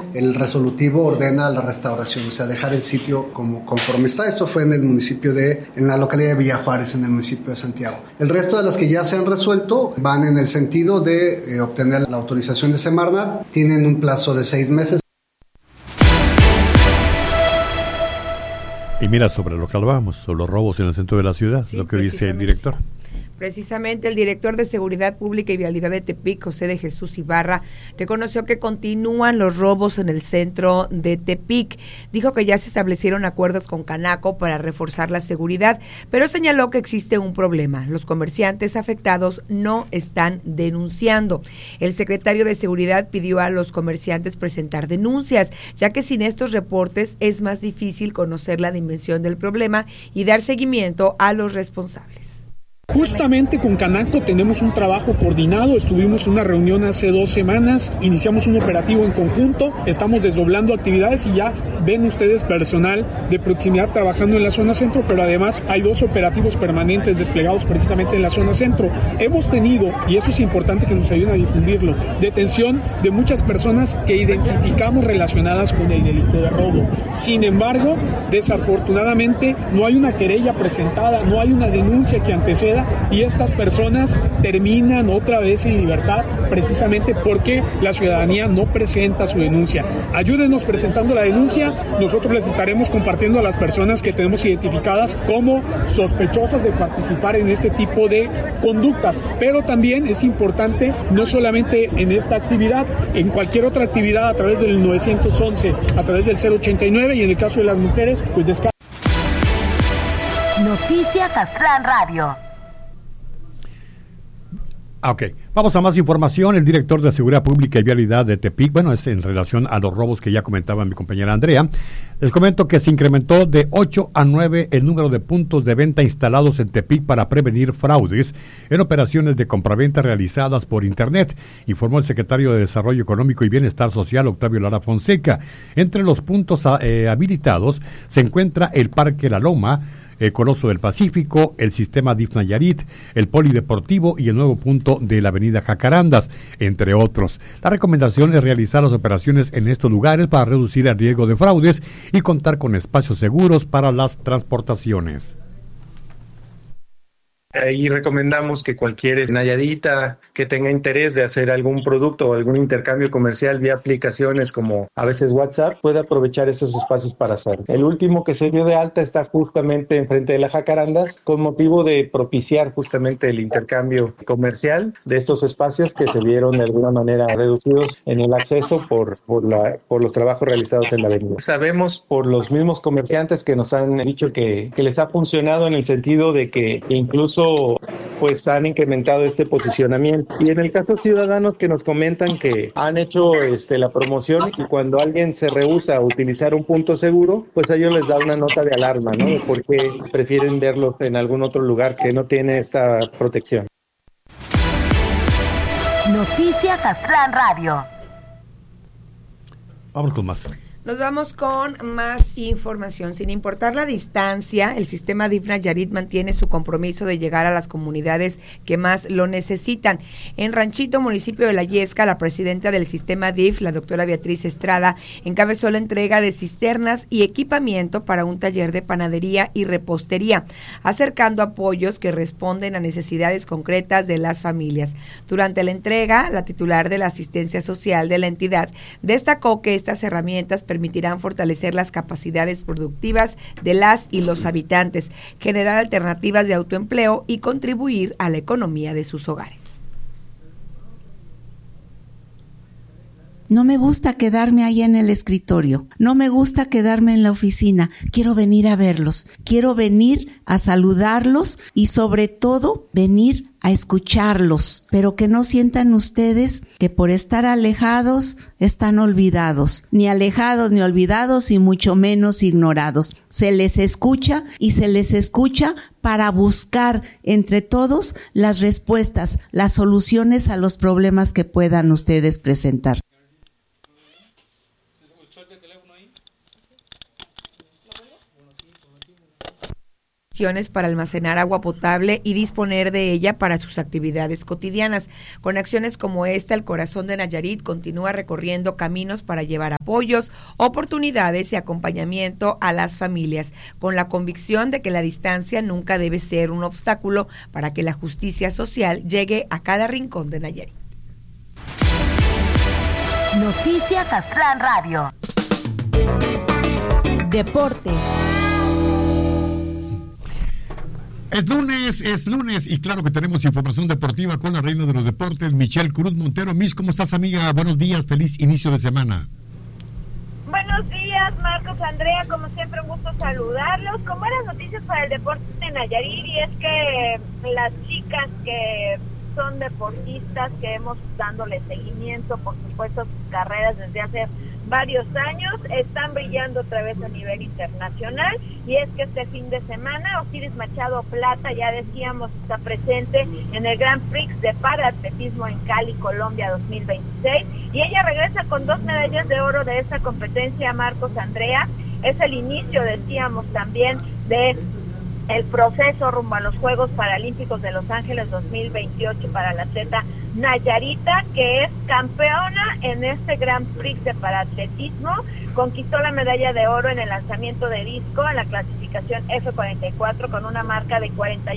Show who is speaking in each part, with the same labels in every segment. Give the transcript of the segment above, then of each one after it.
Speaker 1: el resolutivo ordena la restauración, o sea, dejar el sitio conforme está. Esto fue en el municipio en la localidad de Villa Juárez, en el municipio de Santiago. El resto de las que ya se han resuelto van en el sentido de obtener la autorización de Semarnat. Tienen un plazo de 6 meses.
Speaker 2: Y mira, sobre lo que hablábamos, sobre los robos en el centro de la ciudad, sí, lo que dice el director.
Speaker 3: Precisamente el director de Seguridad Pública y Vialidad de Tepic, José de Jesús Ibarra, reconoció que continúan los robos en el centro de Tepic. Dijo que ya se establecieron acuerdos con Canaco para reforzar la seguridad, pero señaló que existe un problema. Los comerciantes afectados no están denunciando. El secretario de Seguridad pidió a los comerciantes presentar denuncias, ya que sin estos reportes es más difícil conocer la dimensión del problema y dar seguimiento a los responsables.
Speaker 4: Justamente con Canaco tenemos un trabajo coordinado, estuvimos en una reunión hace 2 semanas, iniciamos un operativo en conjunto, estamos desdoblando actividades y ya ven ustedes personal de proximidad trabajando en la zona centro, pero además hay 2 operativos permanentes desplegados precisamente en la zona centro. Hemos tenido, y eso es importante que nos ayuden a difundirlo, detención de muchas personas que identificamos relacionadas con el delito de robo. Sin embargo, desafortunadamente no hay una querella presentada, no hay una denuncia que anteceda, y estas personas terminan otra vez en libertad precisamente porque la ciudadanía no presenta su denuncia. Ayúdenos presentando la denuncia, nosotros les estaremos compartiendo a las personas que tenemos identificadas como sospechosas de participar en este tipo de conductas, pero también es importante, no solamente en esta actividad, en cualquier otra actividad a través del 911, a través del 089 y en el caso de las mujeres, pues
Speaker 5: Noticias Aztlán Radio.
Speaker 2: Ok, vamos a más información. El director de Seguridad Pública y Vialidad de Tepic, bueno, es en relación a los robos que ya comentaba mi compañera Andrea. Les comento que se incrementó de 8 a 9 el número de puntos de venta instalados en Tepic para prevenir fraudes en operaciones de compraventa realizadas por Internet, informó el secretario de Desarrollo Económico y Bienestar Social, Octavio Lara Fonseca. Entre los puntos habilitados se encuentra el Parque La Loma, Coloso del Pacífico, el sistema DIF Nayarit, el Polideportivo y el nuevo punto de la avenida Jacarandas, entre otros. La recomendación es realizar las operaciones en estos lugares para reducir el riesgo de fraudes y contar con espacios seguros para las transportaciones.
Speaker 6: Ahí recomendamos que cualquier nayarita que tenga interés de hacer algún producto o algún intercambio comercial vía aplicaciones como a veces WhatsApp puede aprovechar esos espacios para hacerlo. El último que se dio de alta está justamente enfrente de la Jacarandas con motivo de propiciar justamente el intercambio comercial de estos espacios que se vieron de alguna manera reducidos en el acceso por los trabajos realizados en la avenida. Sabemos por los mismos comerciantes que nos han dicho que les ha funcionado en el sentido de que incluso pues han incrementado este posicionamiento. Y en el caso de ciudadanos que nos comentan que han hecho la promoción y cuando alguien se rehúsa a utilizar un punto seguro, pues a ellos les da una nota de alarma, ¿no? De por qué prefieren verlos en algún otro lugar que no tiene esta protección.
Speaker 5: Noticias Aztlán Radio.
Speaker 2: Vamos con más.
Speaker 3: Nos vamos con más información. Sin importar la distancia, el sistema DIF Nayarit mantiene su compromiso de llegar a las comunidades que más lo necesitan. En Ranchito, municipio de La Yesca, la presidenta del sistema DIF, la doctora Beatriz Estrada, encabezó la entrega de cisternas y equipamiento para un taller de panadería y repostería, acercando apoyos que responden a necesidades concretas de las familias. Durante la entrega, la titular de la asistencia social de la entidad destacó que estas herramientas permitirán fortalecer las capacidades productivas de las y los habitantes, generar alternativas de autoempleo y contribuir a la economía de sus hogares.
Speaker 7: No me gusta quedarme ahí en el escritorio, no me gusta quedarme en la oficina, quiero venir a verlos, quiero venir a saludarlos y sobre todo venir a escucharlos, pero que no sientan ustedes que por estar alejados están olvidados, ni alejados ni olvidados y mucho menos ignorados. Se les escucha y se les escucha para buscar entre todos las respuestas, las soluciones a los problemas que puedan ustedes presentar.
Speaker 3: acciones para almacenar agua potable y disponer de ella para sus actividades cotidianas. Con acciones como esta, el Corazón de Nayarit continúa recorriendo caminos para llevar apoyos, oportunidades y acompañamiento a las familias, con la convicción de que la distancia nunca debe ser un obstáculo para que la justicia social llegue a cada rincón de Nayarit.
Speaker 5: Noticias Aztlán Radio. Deportes.
Speaker 2: Es lunes y claro que tenemos información deportiva con la reina de los deportes, Michelle Cruz Montero. Miss, ¿cómo estás, amiga? Buenos días, feliz inicio de semana.
Speaker 8: Buenos días, Marcos, Andrea, como siempre un gusto saludarlos. Con buenas noticias para el deporte de Nayarit, y es que las chicas que son deportistas, que hemos dándole seguimiento, por supuesto, a sus carreras desde hace varios años, están brillando otra vez a nivel internacional, y es que este fin de semana Osiris Machado Plata, ya decíamos, está presente en el Grand Prix de Paraatletismo en Cali, Colombia 2026, y ella regresa con 2 medallas de oro de esta competencia, Marcos, Andrea. Es el inicio, decíamos, también de el proceso rumbo a los Juegos Paralímpicos de Los Ángeles 2028 para la atleta Nayarita, que es campeona en este Grand Prix de Paraatletismo. Conquistó la medalla de oro en el lanzamiento de disco en la clasificación F44 con una marca de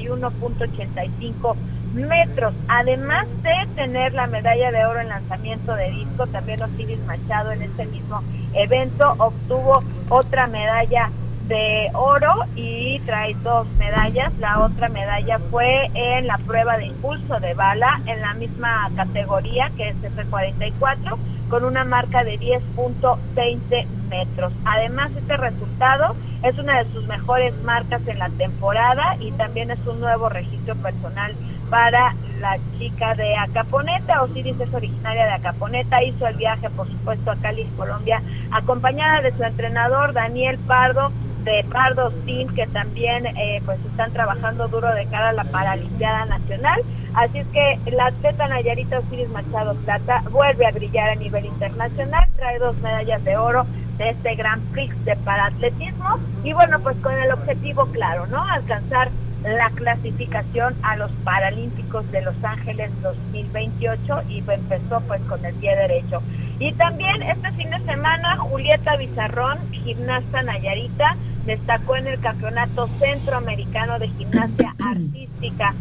Speaker 8: 41.85 metros. Además de tener la medalla de oro en lanzamiento de disco, también Osiris Machado en este mismo evento obtuvo otra medalla de oro y trae 2 medallas. La otra medalla fue en la prueba de impulso de bala en la misma categoría, que es F44, con una marca de 10.20 metros. Además, este resultado es una de sus mejores marcas en la temporada y también es un nuevo registro personal para la chica de Acaponeta. Osiris es originaria de Acaponeta, hizo el viaje, por supuesto, a Cali, Colombia, acompañada de su entrenador Daniel Pardo, de Pardo Team, que también pues están trabajando duro de cara a la Paralimpiada Nacional. Así es que la atleta Nayarita Osiris Machado Plata vuelve a brillar a nivel internacional, trae 2 medallas de oro de este Grand Prix de Paraatletismo, y bueno, pues con el objetivo claro, ¿no? Alcanzar la clasificación a los Paralímpicos de Los Ángeles 2028, y empezó pues con el pie derecho. Y también este fin de semana Julieta Bizarrón, gimnasta nayarita, destacó en el Campeonato Centroamericano de Gimnasia Artística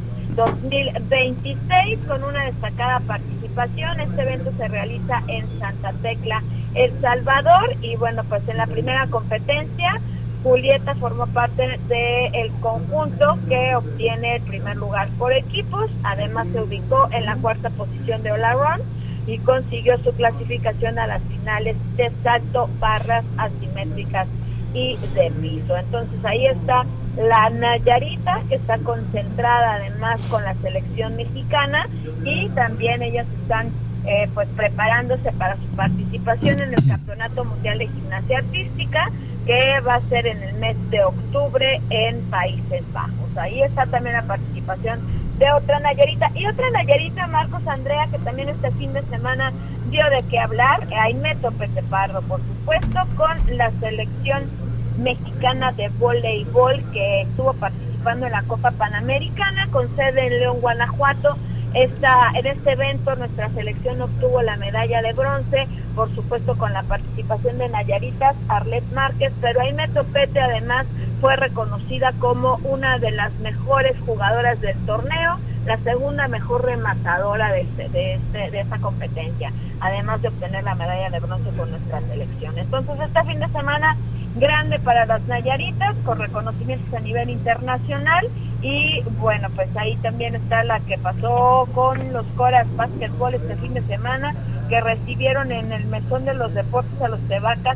Speaker 8: 2026 con una destacada participación. Este evento se realiza en Santa Tecla, El Salvador, y bueno, pues en la primera competencia Julieta formó parte del conjunto que obtiene el primer lugar por equipos. Además se ubicó en la 4ª posición de all-around y consiguió su clasificación a las finales de salto, barras asimétricas y de piso. Entonces ahí está la Nayarita, que está concentrada además con la selección mexicana, y también ellas están pues preparándose para su participación en el Campeonato Mundial de Gimnasia Artística, que va a ser en el mes de octubre en Países Bajos. Ahí está también la participación de otra Nayarita. Y otra Nayarita, Marcos, Andrea, que también este fin de semana dio de qué hablar, Aimee Topete Pardo, por supuesto, con la selección mexicana de voleibol, que estuvo participando en la Copa Panamericana con sede en León, Guanajuato. En este evento nuestra selección obtuvo la medalla de bronce, por supuesto con la participación de Nayaritas Arlet Márquez, pero Aimee Topete además fue reconocida como una de las mejores jugadoras del torneo, la segunda mejor rematadora de esta competencia, además de obtener la medalla de bronce con nuestra selección. Entonces este fin de semana grande para las Nayaritas, con reconocimientos a nivel internacional. Y bueno, pues ahí también está la que pasó con los Coras Básquetbol este fin de semana, que recibieron en el Mesón de los Deportes a los Tebacas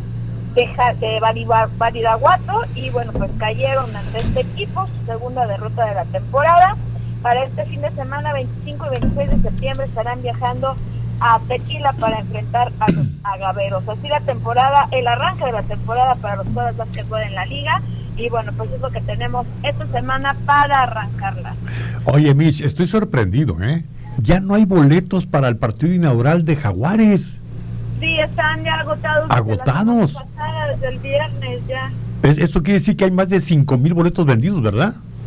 Speaker 8: de Badiraguato, y bueno, pues cayeron ante este equipo, su segunda derrota de la temporada. Para este fin de semana, 25 y 26 de septiembre, estarán viajando a Tequila para enfrentar a los agaveros. Así la temporada, el arranque de la temporada para los Coras Básquetbol en la liga. Y bueno, pues es lo que tenemos esta semana para arrancarla.
Speaker 2: Oye, Mitch, estoy sorprendido, ¿eh? Ya no hay boletos para el partido inaugural de Jaguares.
Speaker 8: Sí, están ya agotados.
Speaker 2: ¿Agotados?
Speaker 8: Desde el viernes ya.
Speaker 2: Esto quiere decir que hay más de 5,000 boletos vendidos, ¿verdad?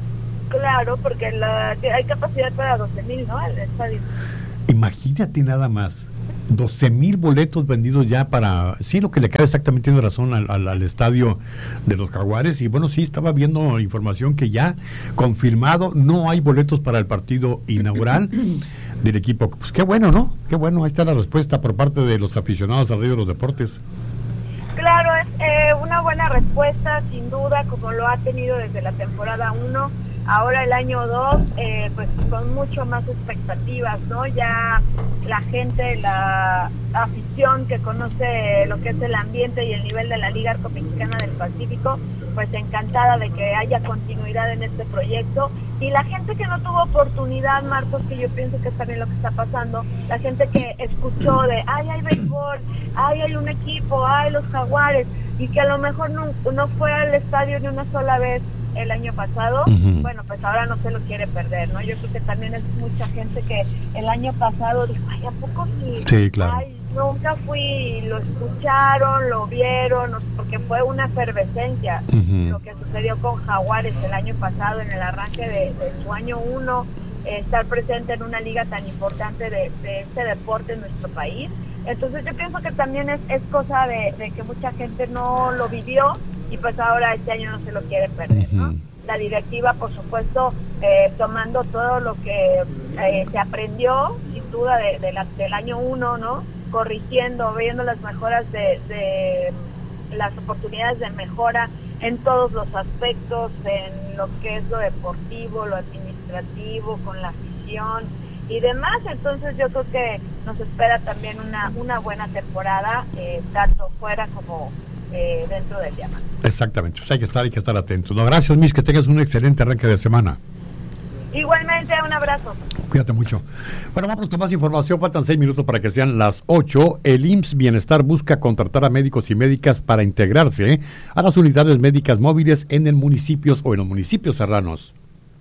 Speaker 8: Claro, porque hay capacidad para 12,000, ¿no? El estadio.
Speaker 2: Imagínate nada más. 12,000 boletos vendidos ya para... Sí, lo que le cae exactamente, tiene razón, al estadio de los Jaguares. Y bueno, sí, estaba viendo información que ya confirmado, no hay boletos para el partido inaugural del equipo. Pues qué bueno, ¿no? Qué bueno, ahí está la respuesta por parte de los aficionados al Rey de los Deportes.
Speaker 8: Claro, es una buena respuesta, sin duda, como lo ha tenido desde la temporada 1. Ahora el año 2, pues con mucho más expectativas, ¿no? Ya la gente, la afición que conoce lo que es el ambiente y el nivel de la Liga Arco-Mexicana del Pacífico, pues encantada de que haya continuidad en este proyecto. Y la gente que no tuvo oportunidad, Marcos, que yo pienso que es también lo que está pasando, la gente que escuchó de, hay béisbol, hay un equipo, hay los Jaguares, y que a lo mejor no fue al estadio ni una sola vez el año pasado, bueno, pues ahora no se lo quiere perder, ¿no? Yo creo que también es mucha gente que el año pasado dijo, ay, ¿a poco sí?
Speaker 2: Sí, claro.
Speaker 8: Ay, nunca fui, lo escucharon, lo vieron, porque fue una efervescencia lo que sucedió con Jaguares el año pasado en el arranque de su año 1, estar presente en una liga tan importante de este deporte en nuestro país. Entonces yo pienso que también es cosa de que mucha gente no lo vivió y pues ahora este año no se lo quiere perder, ¿no? La directiva, por supuesto, tomando todo lo que se aprendió, sin duda, del año 1, ¿no? Corrigiendo, viendo las mejoras de las oportunidades de mejora en todos los aspectos, en lo que es lo deportivo, lo administrativo, con la afición y demás. Entonces yo creo que nos espera también una buena temporada, tanto fuera como dentro del diamante.
Speaker 2: Exactamente, pues hay que estar atentos. No, gracias, Miss, que tengas un excelente arranque de semana.
Speaker 8: Igualmente, un abrazo.
Speaker 2: Cuídate mucho. Bueno, vamos con más información. Faltan 6 minutos para que sean las 8. El IMSS Bienestar busca contratar a médicos y médicas para integrarse a las unidades médicas móviles en los municipios serranos.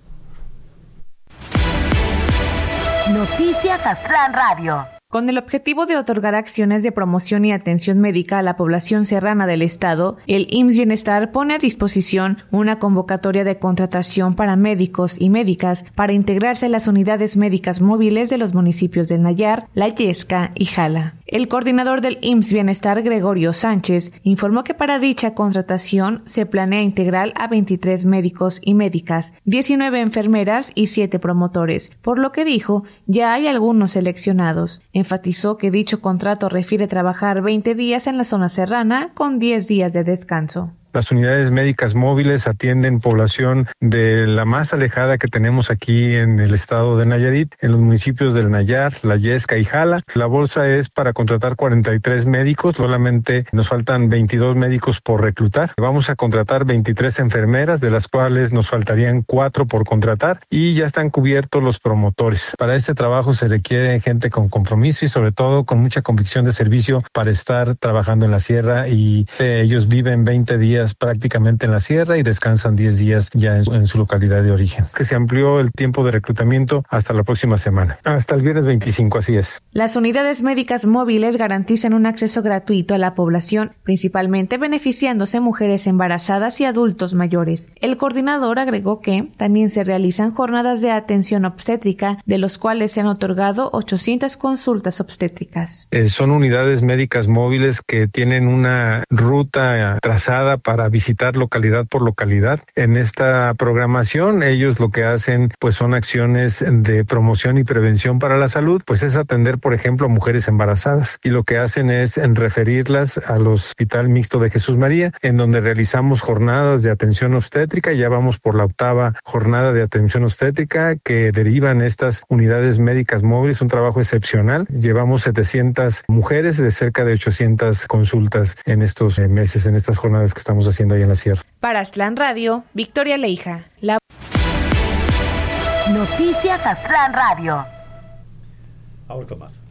Speaker 5: Noticias Aztlán Radio.
Speaker 9: Con el objetivo de otorgar acciones de promoción y atención médica a la población serrana del estado, el IMSS Bienestar pone a disposición una convocatoria de contratación para médicos y médicas para integrarse a las unidades médicas móviles de los municipios del Nayar, La Yesca y Jala. El coordinador del IMSS Bienestar, Gregorio Sánchez, informó que para dicha contratación se planea integrar a 23 médicos y médicas, 19 enfermeras y 7 promotores, por lo que dijo, ya hay algunos seleccionados. Enfatizó que dicho contrato refiere trabajar 20 días en la zona serrana con 10 días de descanso.
Speaker 10: Las unidades médicas móviles atienden población de la más alejada que tenemos aquí en el estado de Nayarit, en los municipios del Nayar, La Yesca y Jala. La bolsa es para contratar 43 médicos, solamente nos faltan 22 médicos por reclutar. Vamos a contratar 23 enfermeras, de las cuales nos faltarían 4 por contratar, y ya están cubiertos los promotores. Para este trabajo se requiere gente con compromiso y sobre todo con mucha convicción de servicio para estar trabajando en la sierra, y ellos viven 20 días prácticamente en la sierra y descansan 10 días ya en su localidad de origen. Que se amplió el tiempo de reclutamiento hasta la próxima semana, hasta el viernes 25, así es.
Speaker 9: Las unidades médicas móviles garantizan un acceso gratuito a la población, principalmente beneficiándose mujeres embarazadas y adultos mayores. El coordinador agregó que también se realizan jornadas de atención obstétrica, de los cuales se han otorgado 800 consultas obstétricas.
Speaker 10: Son unidades médicas móviles que tienen una ruta trazada para visitar localidad por localidad. En esta programación ellos lo que hacen pues son acciones de promoción y prevención para la salud, pues es atender por ejemplo a mujeres embarazadas, y lo que hacen es referirlas al Hospital Mixto de Jesús María, en donde realizamos jornadas de atención obstétrica. Ya vamos por la 8ª jornada de atención obstétrica que derivan estas unidades médicas móviles, un trabajo excepcional. Llevamos 700 mujeres de cerca de 800 consultas en estos meses, en estas jornadas que estamos haciendo ahí en la sierra.
Speaker 9: Para Aztlán Radio, Victoria Leija.
Speaker 5: Noticias Aztlán Radio.
Speaker 2: Ahora más.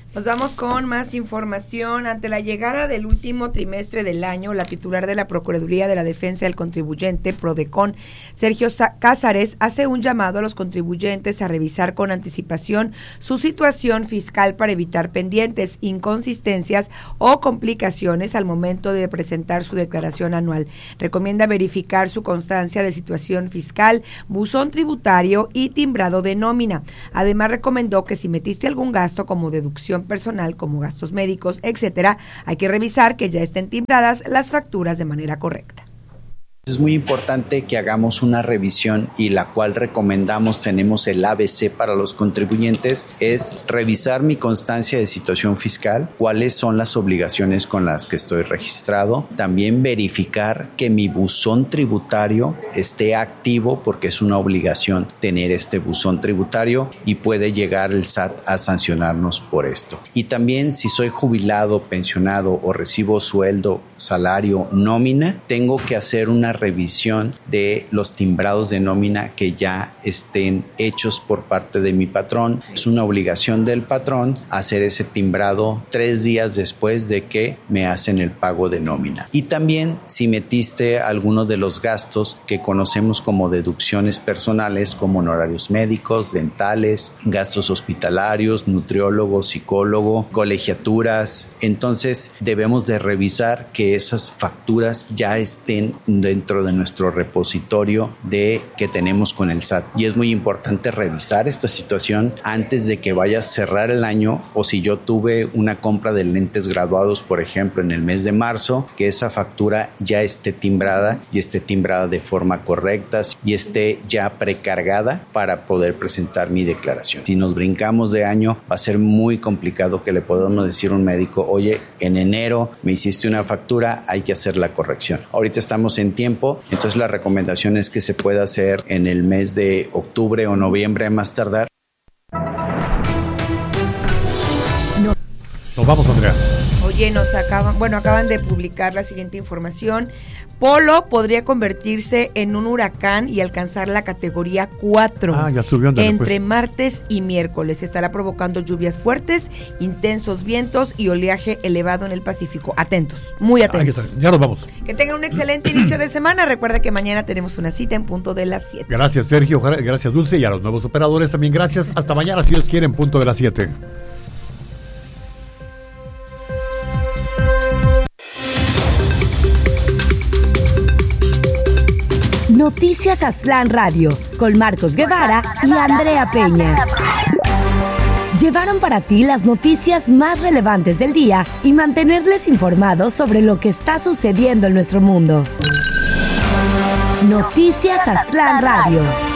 Speaker 3: Nos vamos con más información. Ante la llegada del último trimestre del año, la titular de la Procuraduría de la Defensa del Contribuyente, PRODECON, Sergio Cázares, hace un llamado a los contribuyentes a revisar con anticipación su situación fiscal para evitar pendientes, inconsistencias o complicaciones al momento de presentar su declaración anual. Recomienda verificar su constancia de situación fiscal, buzón tributario y timbrado de nómina. Además, recomendó que si metiste algún gasto como deducción personal, como gastos médicos, etcétera, hay que revisar que ya estén timbradas las facturas de manera correcta.
Speaker 11: Es muy importante que hagamos una revisión y la cual recomendamos, tenemos el ABC para los contribuyentes, es revisar mi constancia de situación fiscal, cuáles son las obligaciones con las que estoy registrado, también verificar que mi buzón tributario esté activo porque es una obligación tener este buzón tributario y puede llegar el SAT a sancionarnos por esto. Y también si soy jubilado, pensionado o recibo sueldo, salario, nómina, tengo que hacer una revisión de los timbrados de nómina que ya estén hechos por parte de mi patrón. Es una obligación del patrón hacer ese timbrado 3 días después de que me hacen el pago de nómina. Y también si metiste alguno de los gastos que conocemos como deducciones personales, como honorarios médicos, dentales, gastos hospitalarios, nutriólogo, psicólogo, colegiaturas, entonces debemos de revisar que esas facturas ya estén dentro de nuestro repositorio que tenemos con el SAT. Y es muy importante revisar esta situación antes de que vaya a cerrar el año, o si yo tuve una compra de lentes graduados, por ejemplo, en el mes de marzo, que esa factura ya esté timbrada y esté timbrada de forma correcta y esté ya precargada para poder presentar mi declaración. Si nos brincamos de año, va a ser muy complicado que le podamos decir a un médico, oye, en enero me hiciste una factura, hay que hacer la corrección. Ahorita estamos en tiempo, entonces la recomendación es que se pueda hacer en el mes de octubre o noviembre a más tardar.
Speaker 2: Nos vamos, Andrea.
Speaker 3: Oye, acaban de publicar la siguiente información. Polo podría convertirse en un huracán y alcanzar la categoría 4
Speaker 2: ya subió,
Speaker 3: entre martes y miércoles. Estará provocando lluvias fuertes, intensos vientos y oleaje elevado en el Pacífico. Atentos, muy atentos.
Speaker 2: Ya nos vamos.
Speaker 3: Que tengan un excelente inicio de semana. Recuerda que mañana tenemos una cita en punto de las 7.
Speaker 2: Gracias, Sergio. Gracias, Dulce. Y a los nuevos operadores también gracias. Hasta mañana, si Dios quiere, en punto de las 7.
Speaker 5: Noticias Aztlán Radio, con Marcos Guevara y Andrea Peña. Llevaron para ti las noticias más relevantes del día y mantenerles informados sobre lo que está sucediendo en nuestro mundo. Noticias Aztlán Radio.